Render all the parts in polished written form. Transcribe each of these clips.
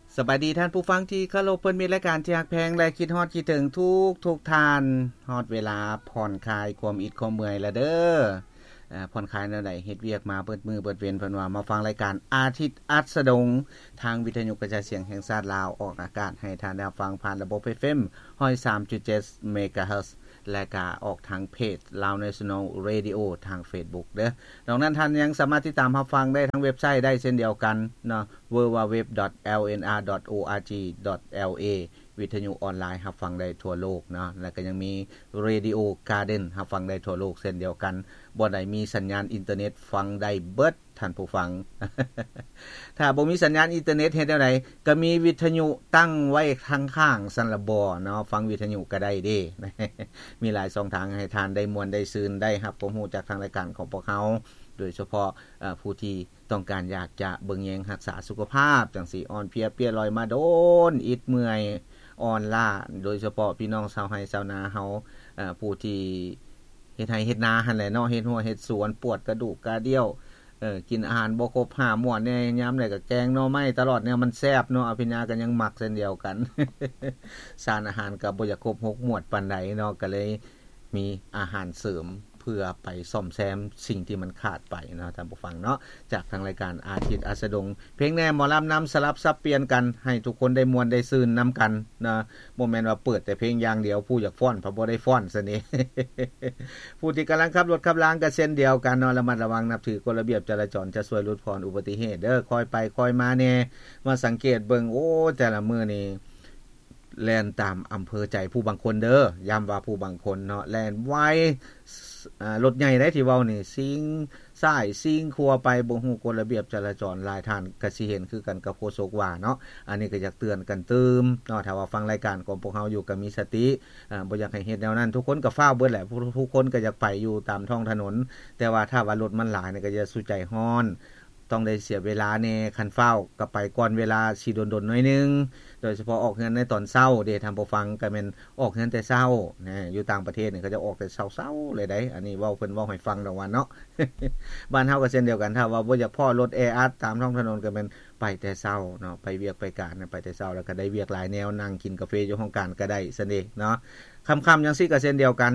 สบายดีท่านผู้ฟังที่เคารพเพิ่นมีรายการที่ฮักแพงและคิดฮอดคิดถึงทุกท่านฮอดเวลาผ่อนคลายความอิดความเมื่อยแล้วเด้อผ่อนคลายแนวใดเฮ็ดเวียกมาเบิดมือเบิดเว้นเพิ่นว่ามาฟังรายการอาทิตย์อัสดงทางวิทยุกระจายเสียงแห่งชาติลาวออกอากาศให้ท่านได้ฟังผ่านระบบ FM 103.7 เมกะเฮิรตซ์และก็ออกทางเพจ Lao National Radio ทาง Facebook เด้อดังนั้นท่านยังสามารถติดตามรับฟังได้ทางเว็บไซต์ได้เช่นเดียวกันเนาะ www.lnr.org.la วิทยุออนไลน์รับฟังได้ทั่วโลกเนาะแล้วก็ยังมี Radio Garden รับฟังได้ทั่วโลกเช่นเดียวกันบ่ได้มีสัญญาณอินเทอร์เน็ตฟังได้เบิดท่านผู้ฟัง ถ้าบ่มีสัญญาณอินเทอร์เน็ตเฮ็ดแนวใดก็มีวิทยุตั้งไว้ข้างๆซั่นละบ่เนาะฟังวิทยุก็ได้เด้ มีหลายช่องทางให้ท่านได้ม่วนได้ซื่นได้รับความรู้จากทางรายการของพวกเฮาโดยเฉพาะผู้ที่ต้องการอยากจะเบิ่งแยงรักษาสุขภาพจังซี่อ่อนเพลียเปียลอยมาโดนอิดเมื่อยอ่อนล้าโดยเฉพาะพี่น้องชาวไร่ชาวนาเฮาผู้ที่เฮ็ดไร่เฮ็ดนาหั่นแหละเนาะเฮ็ดหัวเฮ็ดสวนปวดกระดูกกระเดี่ยวกินอาหารบ่ครบ5หมู่แน่ยามใดก็แกงหน่อไม้ตลอดเนี่ยมันแซ่บเนาะอภิญญาก็ยังมักเช่นเดียวกัน สารอาหารก็บ่อยากครบ6หมวดปานใดเนาะก็เลยมีอาหารเสริมเพื่อไปซ่อมแซมสิ่งที่มันขาดไปเนาะท่านผู้ฟังเนาะจากทางรายการอาทิตย์อัสดงเพลงแน่หมอลำนำสลับซับเปลี่ยนกันให้ทุกคนได้ม่วนได้ซื่นนํากันนะบ่แม่นว่าเปิดแต่เพลงอย่างเดียวผู้อยากฟ้อนเพราะบ่ได้ฟ้อนซะนี่ ผู้ที่กําลังขับรถขับลางก็เช่นเดียวกันเนาะระมัดระวังนับถือกฎระเบียบจราจรจะช่วยลดพรอุบัติเหตุเด้อคอยไปคอยมาแน่มาสังเกตเบิ่งโอ้แต่ละมื้อนี่แล่นตามอำเภอใจผู้บางคนเด้อย้ำว่าผู้บางคนเนาะแล่นไวรถใหญ่ได้ที่เว้านี่ซิงซ้ายซิงขัวไปบ่ฮู้กฎระเบียบจราจรหลายท่านก็สิเห็นคือกันกับโฆษกว่าเนาะอันนี้ก็อยากเตือนกันตืมเนาะถ้าว่าฟังรายการของพวกเฮาอยู่ก็มีสติบ่อยากให้เฮ็ดแนวนั้นทุกคนก็ฟ้าวเบิดแหละทุกคนก็อยากไปอยู่ตามท้องถนนแต่ว่าถ้าว่ารถมันหลายนี่ก็อย่าสุใจฮ้อนต้องได้เสียเวลาแน่คันฟ้าวก็ไปก่อนเวลาสิดนๆหน่อยนึงโดยเฉพาะออกเฮือนในตอนเช้าเด้ท่านผู้ฟังก็แม่นออกเฮือนแต่เช้านะอยู่ต่างประเทศนี่เขาจะออกแต่เช้าๆเลยได้อันนี้เว้าเพิ่นเว้าให้ฟังดอกว่าเนาะ บ้านเฮาก็เช่นเดียวกันถ้าว่าบ่อยากพ้อรถแออัดตามท้องถนนก็แม่นไปแต่เช้าเนาะไปเวียกไปการไปแต่เช้าแล้วก็ได้เวียกหลายแนวนั่งกินกาแฟอยู่ห้องการก็ได้ซั่นเด้เนาะค่ำๆจังซี่ก็เช่นเดียวกัน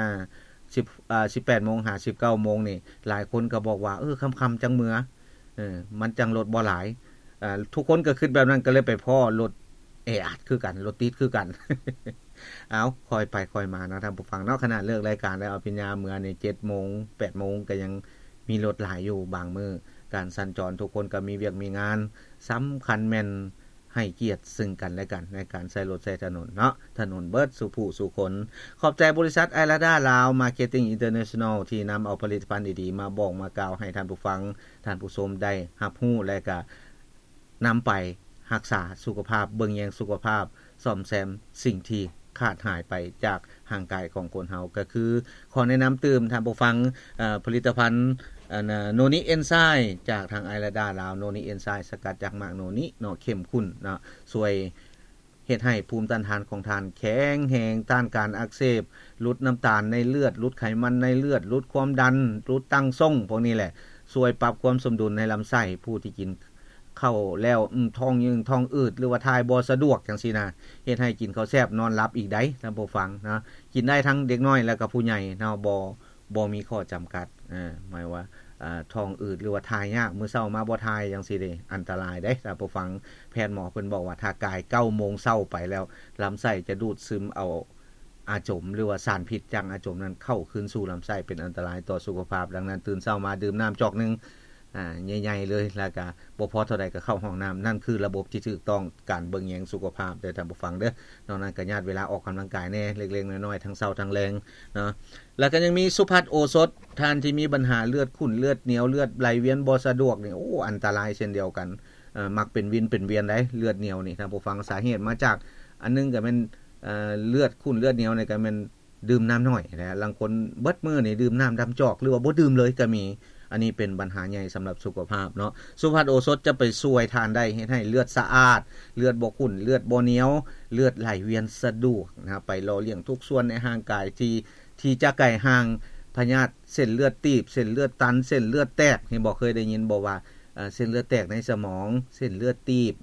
18:00 น 59 โมงนี่หลายคนก็บอกว่าค่ำๆจังเมื่อมันจังรถบ่หลายทุกคนก็คิดแบบนั้นก็เลยไปพ้อรถแออัดคือกันรถติดคือกัน เอาคอยไปคอยมานะท่านผู้ฟังเนาะขณะเลิกรายการแล้วอภิญญาเมื่อนี่ 7:00 น 8:00 นก็ยังมีรถหลายอยู่บางมื้อการสัญจรทุกคนก็มีเวียกมีงานสําคัญแม่นให้เกียรติซึ่งกันและกันในการใช้รถใช้ถนนเนาะถนนเบิดสู่ผู้สู่คนขอบใจบริษัทไอราดาลาวมาร์เก็ตติ้งอินเตอร์เนชั่นแนลที่นําเอาผลิตภัณฑ์ดีๆมาบอกมากล่าวให้ท่านผู้ฟังท่านผู้ชมได้รับรู้และก็นําไปรักษาสุขภาพเบิ่งแยงสุขภาพซ่อมแซมสิ่งที่ขาดหายไปจากร่างกายของคนเฮาก็คือขอแนะนําตื่มท่านผู้ฟังผลิตภัณฑ์โนนิเอนไซม์จากทางไอราดาลาวโนนิเอนไซม์สกัดจากหมากโนนิเนาะเข้มข้นเนาะช่วยเฮ็ดให้ภูมิต้านทานของท่านแข็งแรงต้านการอักเสบลดน้ำตาลในเลือดลดไขมันในเลือดลดความดันลดตั้งทรงพวกนี้แหละช่วยปรับความสมดุลในลำไส้ผู้ที่กินเข้าแล้วท้องยึงท้องอืดหรือว่าทายบ่สะดวกจังซี่นะเฮ็ดให้กินข้าวแซ่บนอนหลับอีกได้ท่านผู้ฟังนะกินได้ทั้งเด็กน้อยแล้วก็ผู้ใหญ่เนาะบ่มีข้อจํากัดหมายว่าท้องอืดหรือว่าทายยากมื้อเช้ามาบ่ทายจังซี่เด้อันตรายเด้ท่านผู้ฟังแพทย์หมอเพิ่นบอกว่าถ้ากาย 9:00 นเช้าไปแล้วลำไส้จะดูดซึมเอาอาจมหรือว่าสารพิษจากอาจมนั้นเข้าคืนสู่ลำไส้เป็นอันตรายต่อสุขภาพดังนั้นตื่นเช้ามาดื่มน้ำจอกนึงใหญ่ๆเลยแล้วก็บ่พอเท่าใดก็เข้าห้องน้ำนั่นคือระบบที่ถูกต้องการเบิ่งแยงสุขภาพเด้อท่านผู้ฟังเด้อนอกนั้นก็ญาติเวลาออกกําลังกายแน่เล็กๆน้อยๆทั้งเช้าทั้งแลงเนาะแล้วก็ยังมีสุภัทรโอสถท่านที่มีปัญหาเลือดขุ่นเลือดเหนียวเลือดไหลเวียนบ่สะดวกนี่โอ้อันตรายเช่นเดียวกันมักเป็นวินเป็นเวียนได้เลือดเหนียวนี่ท่านผู้ฟังสาเหตุมาจากอันนึงก็แม่นเลือดขุ่นเลือดเหนียวนี่ก็แม่นดื่มน้ำน้อยนะบางคนเบิดมื้อนี่ดื่มน้ำดำจอกหรือว่าบ่ดื่มเลยก็มีอันนี้เป็นปัญหาใหญ่สําหรับสุขภาพเนาะสุภัทรโอสถจะไปช่วยทานได้เฮ็ดให้เลือดสะอาดเลือดบ่ขุ่นเลือดบ่เหนียวเลือดไหลเวียนสะดวกนะครับไปหล่อเลี้ยงทุกส่วนในร่างกายที่จะไกลห่างพยาธิเส้นเลือดตีบเส้นเลือดตันเส้นเลือดแตกนี่บ่เคยได้ยินบ่ว่าเส้นเลือดแตกในสมองเส้นเลือดตีบนะ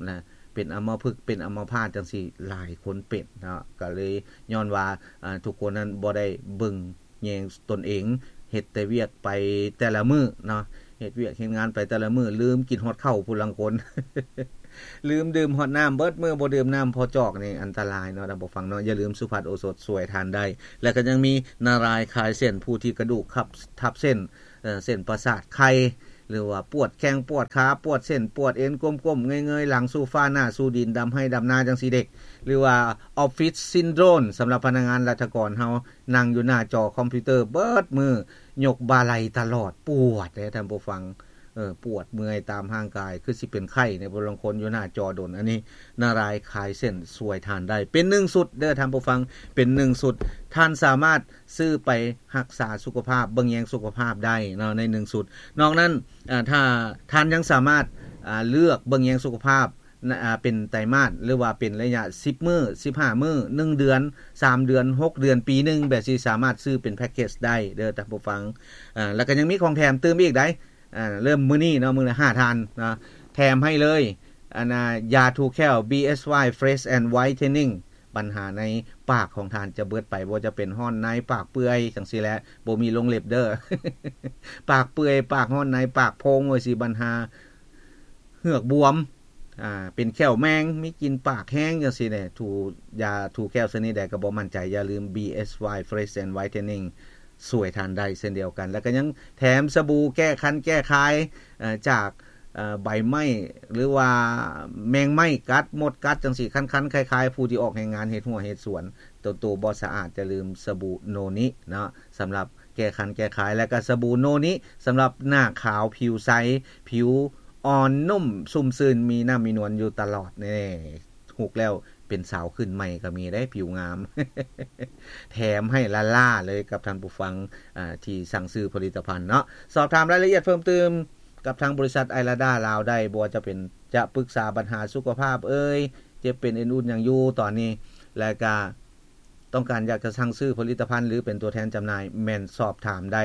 เป็นอัมพฤกษ์เป็นอัมพาตจังซี่หลายคนเป็นเนาะก็เลยย้อนว่าทุกคนนั้นบ่ได้เบิ่งแยงตนเองเฮ็ดแต่เวียกไปแต่ละมื้อเนาะเฮ็ดเวียกเฮ็ดงานไปแต่ละมื้อลืมกินฮอดข้าวผู้ลังคน ลืมดื่มฮอดน้ำเบิดมื้อบ่ดื่มน้ำพอจอกนี่อันตรายเนาะท่านผู้ฟังเนาะอย่าลืมสุภัทรโอสถสวยทานได้แล้วก็ยังมีนารายคลายเส้นผู้ที่กระดูกทับเส้นเส้นประสาทไข้หรือว่าปวดแข้งปวดขาปวดเส้นปวดเอ็นก้มๆเงยๆหลังสู่ฟ้าหน้าสู่ดินดำให้ดำนาจังซี่เด็กหรือว่าออฟฟิศซินโดรมสำหรับพนักงานราชการเฮานั่งอยู่หน้าจอคอมพิวเตอร์เบิดมือยกบ่าไหล่ตลอดปวดเด้ท่านผู้ฟังปวดเมื่อยตามร่างกายคือสิเป็นไข้ในบางคนอยู่หน้าจอดนอันนี้นารายคลายเส้นสวยทานได้เป็น1สุดเด้อท่านผู้ฟังเป็น1สุดท่านสามารถซื้อไปรักษาสุขภาพเบิ่งแยงสุขภาพได้เนาะใน1สุดนอกนั้นถ้าท่านยังสามารถเลือกเบิ่งแยงสุขภาพเป็นไตรมาสหรือว่าเป็นระยะ10มื้อ15มื้อ1เดือน3เดือน6เดือนปีนึงแบบสิสามารถซื้อเป็นแพ็คเกจได้เด้อท่านผู้ฟังแล้วก็ยังมีของแถมเติมอีกได้เริ่มมื้อนี้เนาะมื้อละ5ทานนะแถมให้เลยยาทูแคล BSY Fresh and Whitening ปัญหาในปากของทานจะเบิดไปบ่จะเป็นห้อนในปากเปื่อยจังซี่แหละบ่มีลงเล็บเด้อ ปากเปื่อยปากห้อนในปากโพงไว้สิปัญหาเหือกบวมเป็นแค่วแมงมีกินปากแห้งจังซี่แหละยาทูแคลชนิดใดก็บ่มั่นใจอย่าลืม BSY Fresh and Whiteningสวยทานได้เช่นเดียวกันแล้วก็ยังแถมสบู่แก้คันแก้คายจากใบไม้หรือว่าแมงไม้กัดมดกัดจังซี่คันๆคล้ายๆผู้ที่ออกแรงงานเฮ็ดหัวเฮ็ดสวนตัวบ่สะอาดจะลืมสบู่โนนิเนาะสำหรับแก้คันแก้คายแล้วก็สบู่โนนิสำหรับหน้าขาวผิวใสผิวอ่อนนุ่มซุ่มซื่นมีน้ำมีนวลอยู่ตลอดแน่ถูกแล้วเป็นสาวขึ้นใหม่ก็มีได้ผิวงาม แถมให้ล่าเลยกับท่านผู้ฟังที่สั่งซื้อผลิตภัณฑ์เนาะสอบถามรายละเอียดเพิ่มเติมกับทางบริษัทไอราดาลาวได้บ่ว่าจะเป็นจะปรึกษาปัญหาสุขภาพเจ็บเป็นอุ่นอย่างอยู่ตอนนี้แล้วก็ต้องการอยากจะสั่งซื้อผลิตภัณฑ์หรือเป็นตัวแทนจำหน่ายแม่นสอบถามได้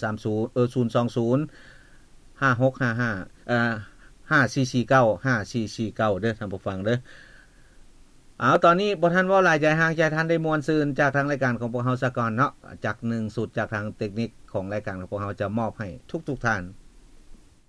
030 020 5655 5449 5449เด้อท่านผู้ฟังเด้อตอนนี้บ่ทันเว้าหลายใจห่างใจท่านได้มวลซืนจากทางรายการของพวกเฮาซะก่อนเนาะจาก1สุดจากทางเทคนิคของรายการของพวกเฮาจะมอบให้ทุกๆท่าน